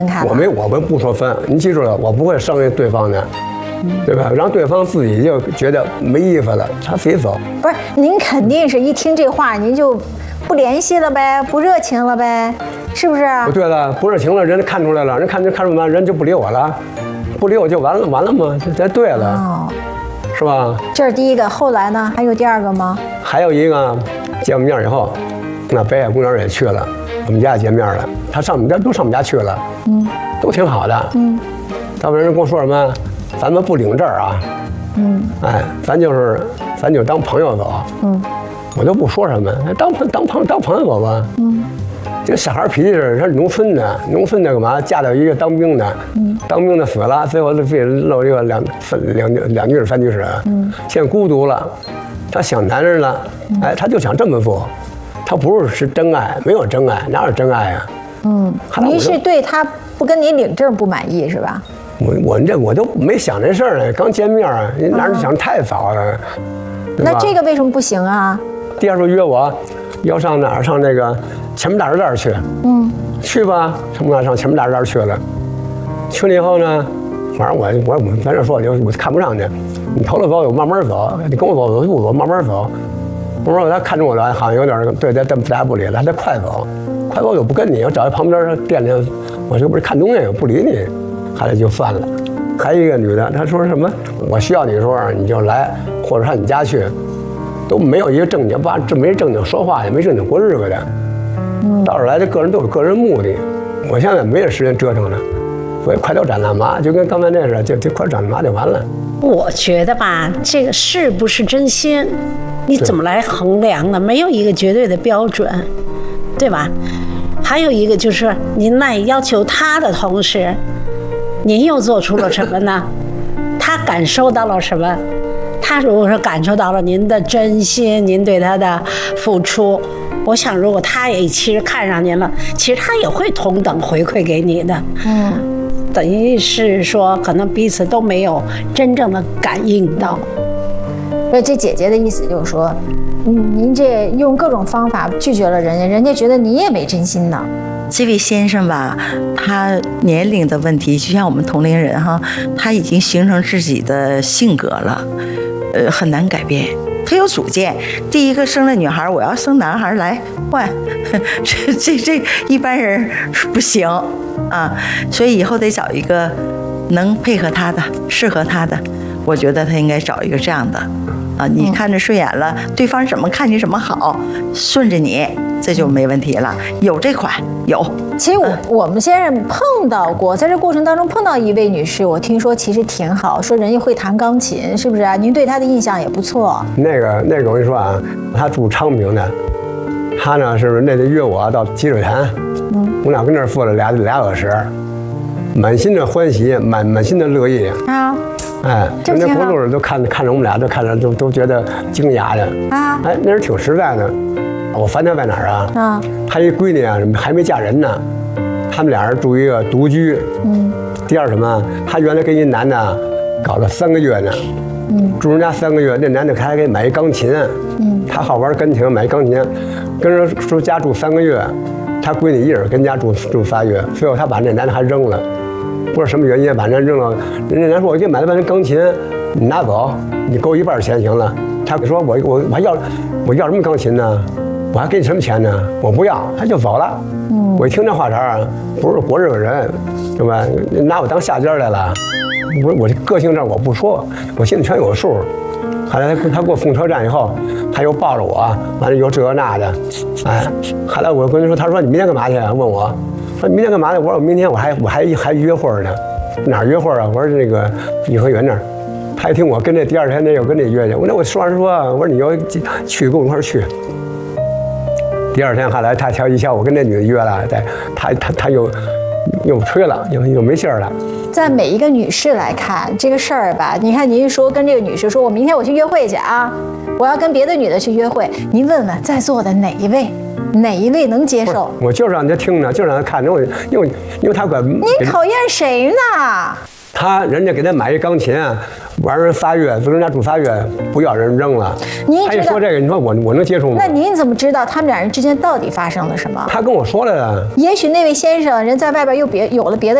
我们不说分，你记住了，我不会伤害对方的，对吧？让对方自己就觉得没意思了，他自己走。 不是，您肯定是一听这话，您就不联系了呗，不热情了呗，是不是？ 不对了，不热情了，人家看出来了，人看出来，人就不理我了，不理我就完了吗？这对了，哦，是吧？ 这是第一个，后来呢？还有第二个吗？ 还有一个，见完面以后，那北海公园也去了，我们家也见面了，他上我们家都上我们家去了，都挺好的，他们人跟我说什么，咱们不领证啊，哎，咱就当朋友走，我就不说什么，当朋友走吧，这个小孩脾气是农村的干嘛？嫁到一个当兵的，当兵的死了，最后就自己漏一个两女儿三居室，现在孤独了，他想男人了，哎，他就想这么做，他不是真爱，没有真爱，哪有真爱啊？ 您是对他不跟你领证不满意是吧？ 我都没想这事儿呢，刚见面啊，您哪想太早了？ 那这个为什么不行啊？ 第二周约我，要上哪儿？上那个前门大栅栏去。去吧，上前门大栅栏去了。去了以后呢，反正我咱这说我看不上去。你头了走，我慢慢走；你跟我走，我慢慢走。我说他看中我了，好像有点对，咱不理了，他得快走，快走我就不跟你，我找一旁边店里，我这不是看东西，我不理你，后来就算了。还有一个女的，她说什么？我需要你的时候你就来，或者上你家去。都没有一个正经，这没正经说话，也没正经过日子的。到这来的个人都有个人目的，我现在没有时间折腾了，所以快点长大妈，就跟刚才那似的，就快长大妈就完了。 我觉得吧，这个是不是真心，你怎么来衡量呢？没有一个绝对的标准，对吧？还有一个就是您来要求他的同时，您又做出了什么呢？他感受到了什么？他如果说感受到了您的真心，您对他的付出，我想如果他也其实看上您了，其实他也会同等回馈给你的。等于是说可能彼此都没有真正的感应到。 所以这姐姐的意思就是说，您这用各种方法拒绝了人家，人家觉得你也没真心呢。 这位先生吧，他年龄的问题，就像我们同龄人哈，他已经形成自己的性格了。很难改变，他有主见。第一个生了女孩，我要生男孩来换，这一般人不行啊，所以以后得找一个能配合他的、适合他的。我觉得他应该找一个这样的啊，你看着顺眼了，对方怎么看你怎么好，顺着你，这就没问题了。有这款有。 其实我们先生碰到过，在这过程当中碰到一位女士，我听说其实挺好，说人家会弹钢琴，是不是啊？您对她的印象也不错。 那个我跟你说啊，他住昌平的，他呢是那得约我到积水潭，我俩跟那儿坐了俩小时，满心的欢喜，满心的乐意啊。 哎，人家公路人都看着我们俩，都觉得惊讶的啊。哎，那人挺实在的。我烦他在哪儿啊？他一闺女啊，还没嫁人呢，他们俩人住一个独居。第二什么？他原来跟一男的搞了3个月呢。住人家3个月，那男的还给买一钢琴。他好玩钢琴，买一钢琴，跟人说家住3个月，他闺女一人跟家住3月，最后他把那男的还扔了。不知道什么原因把人扔了，人家说我给你买了半根钢琴，你拿走，你给我一半钱行了。他说我还要什么钢琴呢？我还给你什么钱呢？我不要，他就走了。我一听这话茬儿，不是活日本人，对吧？拿我当下家来了。我这个性这我不说，我心里全有数。后来他给我送车站以后，他又抱着我，完了又这那的，哎，后来我跟他说，他说你明天干嘛去？问我。说明天干嘛呢？我说我明天我还约会呢，哪儿约会啊？我说那个颐和园那儿。他一听我跟这第二天那又跟这约去，我说实话，我说你要去跟我一块儿去。第二天后来他一瞧我跟这女的约了，他又吹了，又没信儿了。 在每一个女士来看这个事儿吧，你看您说跟这个女士说，我明天我去约会去啊，我要跟别的女的去约会，您问问在座的哪一位能接受？ 我就让他听呢，就让他看着，因为他管。 您讨厌谁呢？ 人家给他买一钢琴，完人仨月，人家住仨月，不要人扔了。他一说这个，你说我能接受吗？ 那您怎么知道他们2人之间到底发生了什么？ 他跟我说了的。 也许那位先生人在外边又有了别的